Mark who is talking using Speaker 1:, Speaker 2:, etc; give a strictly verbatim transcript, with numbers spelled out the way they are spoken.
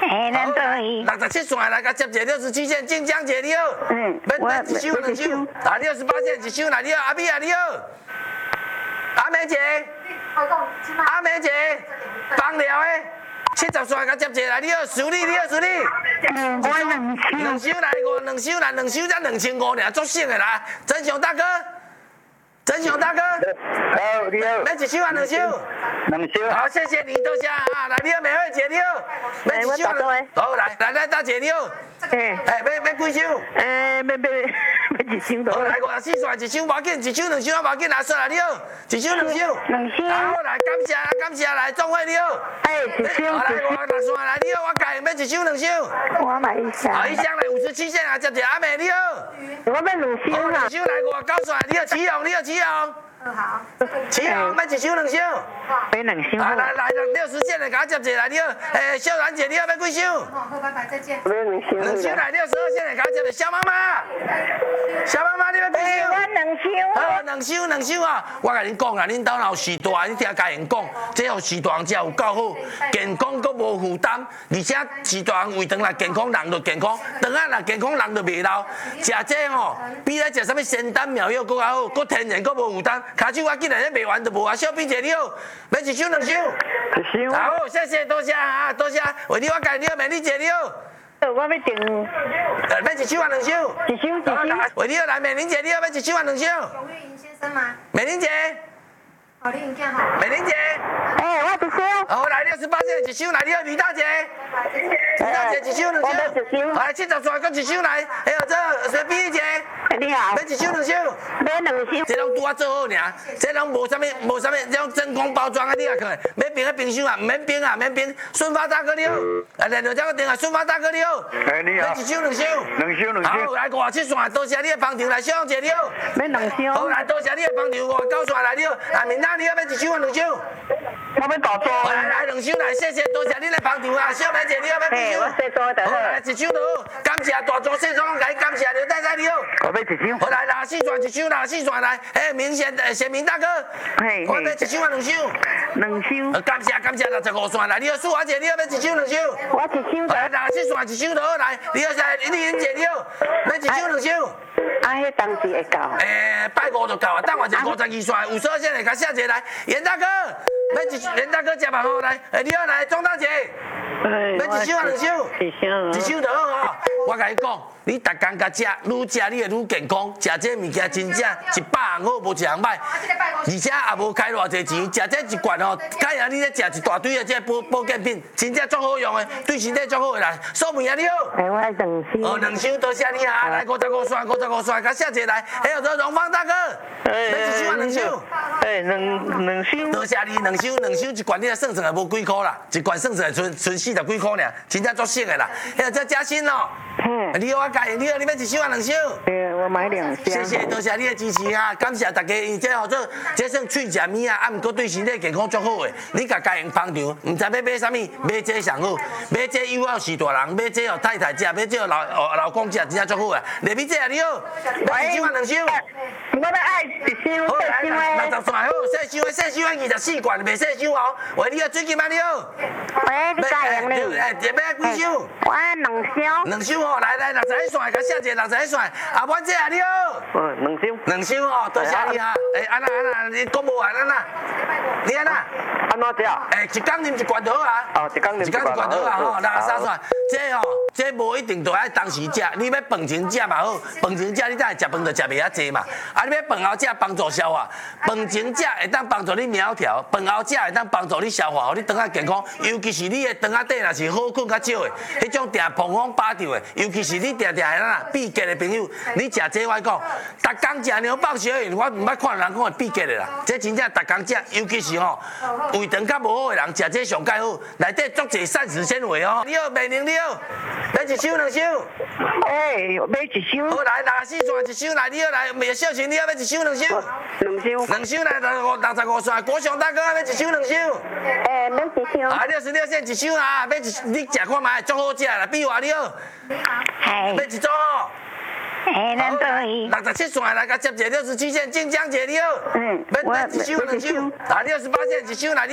Speaker 1: 哎，咱倒去。
Speaker 2: 六十七线来甲接者六十七线晋江姐你好。
Speaker 1: 嗯，
Speaker 2: 要要一箱两箱，啊六十八线一箱来你好，阿美啊你好。阿美姐，阿美姐，放疗的。七十岁甲接者来，你好，苏丽，你好，苏丽。
Speaker 1: 嗯，我两箱。
Speaker 2: 两箱来五，两箱来，两箱才两千五尔，足省的啦。真祥大哥，真祥大哥。
Speaker 3: 好，你好。
Speaker 2: 要一箱啊，两箱。
Speaker 3: 两箱。
Speaker 2: 好，谢谢你，多谢啊。来，你好，美惠姐，你好。要一箱。好，来，来来，大姐你好。
Speaker 1: 哎，
Speaker 2: 哎，要要几箱？
Speaker 1: 哎，要要要一箱
Speaker 2: 好，来五十四线一箱，无要紧，一箱两箱无要紧，拿出来你好，一箱两箱。
Speaker 1: 两箱。
Speaker 2: 好，来感谢啦，感谢来，钟慧你好。
Speaker 1: 哎，一箱。
Speaker 2: 来五十六线来，你好，我改要一箱两箱。
Speaker 1: 我买一箱。
Speaker 2: 好，一箱来五十七线啊，接者阿美你好。
Speaker 1: 我要两箱啊。
Speaker 2: 两箱来五十九线，你好，启宏，你好，启宏。好。启宏，要一箱两箱。
Speaker 1: 买两箱。
Speaker 2: 来来来，六十线的给我接者来，你好，诶，秀兰姐你好，要几箱？
Speaker 4: 好，拜拜，再见。
Speaker 1: 我要两箱。
Speaker 2: 两箱来，六十二线的给我接者，小妈妈。小妈妈，你要几箱？
Speaker 1: 我两箱。
Speaker 2: 好，两箱两箱啊！我甲恁讲啦，恁兜若有时大，你听家人讲，这互时大人食有够好，健康阁无负担，而且时大人胃肠若健康，人就健康，肠仔若健康，人就袂老。食这吼，比咧食啥物仙丹妙药阁较好，阁天然阁无负担。骹手我竟然咧卖完就无啊！小编姐你好，要一箱两箱？
Speaker 1: 一箱。
Speaker 2: 好，谢谢，多谢啊，多谢。为你我家你好，美丽姐你好。
Speaker 1: 我要订。
Speaker 2: 呃，要一箱啊两箱？
Speaker 1: 一箱一箱。
Speaker 2: 为你好，来美玲姐你好，要一箱啊两箱？
Speaker 4: 熊玉莹先生吗？
Speaker 2: 美玲姐。
Speaker 4: 好，你影片好。
Speaker 2: 美玲姐。
Speaker 1: 哎，我一箱。
Speaker 2: 好，来六十八线一箱来，你好，李大姐。李大姐一箱两箱。
Speaker 1: 一箱。
Speaker 2: 来七十岁搁一箱来，还有这水碧姐。
Speaker 1: 你好。
Speaker 2: 要一箱两箱。
Speaker 1: 买两箱。
Speaker 2: 这拢拄啊做好尔，这拢无啥物无啥物，这种真空包装啊，你也看。要冰啊冰箱啊，唔免冰啊，唔免冰。顺发大哥你好，来来两张个电话，顺发大哥你好。
Speaker 3: 哎，你好。
Speaker 2: 要一箱两箱。
Speaker 3: 两箱两箱。
Speaker 2: 好，来五十七线，多谢你的捧场，来小杨姐你好。
Speaker 1: 买两箱。
Speaker 2: 好，来多谢你的捧场，五十九线来你好，啊明仔你好，要一箱啊两箱。
Speaker 1: 我要大桌。
Speaker 2: 来来两箱来，谢谢多谢你的捧场啊，小梅姐你好，要几箱？
Speaker 1: 我小桌的。
Speaker 2: 好，来一箱就好，感谢大桌细装，来感谢刘太太你好。
Speaker 3: 我要一箱。
Speaker 2: 好来啦，四串一箱啦，四串来，哎，明贤呃贤明大哥，
Speaker 1: 嘿，
Speaker 2: 我要一箱啊两箱。
Speaker 1: 两箱。
Speaker 2: 感谢感谢六十五线来，你好，素华姐你好，要一箱两箱。
Speaker 1: 我一箱。
Speaker 2: 来啦，四串一箱就好来，你好，来丽玲姐你好，要一箱两箱。
Speaker 1: 啊，迄当时会到。
Speaker 2: 诶，拜五就到啊，等我一五十二线，有说先来，甲下一来，严大哥，要一严大哥食饭好来，诶，你好来，庄大姐，要一箱啊两箱，
Speaker 1: 一箱。
Speaker 2: 一箱就好吼。我甲你讲，你逐工甲食，愈食你会愈健康，食这物件真正一百项好，无一项歹，而且也无开偌济钱，食这一罐吼，假如你咧食一大堆的这保保健品，真正足好用的，对身体足好的啦。素梅啊，你好。
Speaker 1: 哎，我两箱。
Speaker 2: 哦，两箱，多谢你啊！来五十五线，五十五线，甲下一来，还有这荣芳大哥，要一箱啊两箱。
Speaker 1: 哎，两两箱。
Speaker 2: 多谢你，两箱两箱一罐，你啊算算也无几箍啦，一罐算算剩剩四十几箍尔，真正足省的啦。还有这嘉欣哦，你好，我家你好，你要一箱啊两箱？
Speaker 1: 对，我买两箱。
Speaker 2: 谢谢，多谢你的支持啊！感谢大家，因为这好做，这算脆食物啊，啊，毋过对身体健康足好的。你甲家人捧场，毋知要买啥物，买这上好，买这友好是大人，买这哦太太食，买这哦老老公食，真正足好啊！丽美姐啊，你好，要一箱啊两箱？
Speaker 1: 我要爱一箱，
Speaker 2: 好来，
Speaker 1: 一箱
Speaker 2: 六十线好，细箱的细箱的二十四罐，袂细箱哦。喂，你好，最近吗？你好。
Speaker 1: 喂，你家人呢？
Speaker 2: 哎，要买几箱？
Speaker 1: 我两箱。
Speaker 2: 两箱哦，来来，六十一线，甲下一个六十一线，阿婉姐啊，你好。
Speaker 3: 嗯，两箱。
Speaker 2: 两箱哦，多谢你啊！哎，安那安那，你讲无完安那？你安那？
Speaker 3: 安怎食？
Speaker 2: 哎，一工啉一罐就好啊。
Speaker 3: 哦，一工啉
Speaker 2: 一工一罐就好啊，吼，六十三线。这哦，这无一定都爱当时食，你要饭前食嘛好，饭前食你等下食饭就食袂遐济嘛。啊，你要饭后食帮助消化，饭前食会当帮助你苗条，饭后食会当帮助你消化，互你肠仔健康。尤其是你的肠仔底若是好困较少的，迄种定膀胱巴掉的，尤其是你定定的啦闭结的朋友，你食这我讲，逐工食牛蒡小的，我唔捌看人讲会闭结的啦。这真正逐工食，尤其是吼胃肠较无好的人食这上介好，内底足侪膳食纤维哦。你好，美玲你好，要一箱两箱？
Speaker 1: 哎，买一箱。
Speaker 2: 好来，六十四线一箱来，你好来，美小晴你好，要一箱两箱？
Speaker 1: 两箱。
Speaker 2: 两箱来，六十五六十五线，国祥大哥要一箱两箱？
Speaker 1: 哎，买一箱。
Speaker 2: 啊，六十六线一箱啊，要一你食看卖，足好食啦，比话你好。
Speaker 1: 哎。
Speaker 2: 要一组哦。
Speaker 1: 哎，咱倒去。
Speaker 2: 六十七线来甲接者六十七线晋江姐你好。
Speaker 1: 嗯。
Speaker 2: 要要一箱两箱？啊，六十八线一箱来。